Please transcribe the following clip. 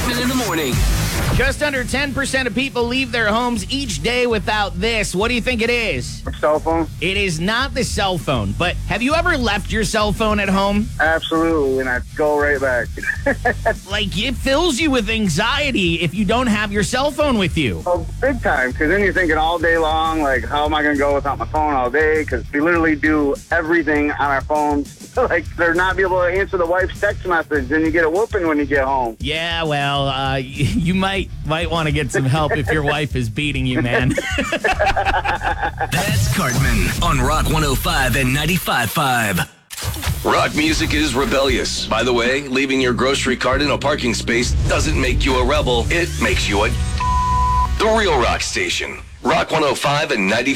Cartman in the morning. Just under 10% of people leave their homes each day without this. What do you think it is? A cell phone? It is not the cell phone, but have you ever left your cell phone at home? Absolutely, and I go right back. Like, it fills you with anxiety if you don't have your cell phone with you. Oh, big time, because then you're thinking all day long, like, how am I going to go without my phone all day? Because we literally do everything on our phones. Like, they're not be able to answer the wife's text message, then you get a whooping when you get home. Yeah, well, you might want to get some help if your wife is beating you, man. That's Cartman on Rock 105 and 95.5. Rock music is rebellious. By the way, leaving your grocery cart in a parking space doesn't make you a rebel. It makes you a... The Real Rock Station. Rock 105 and 95.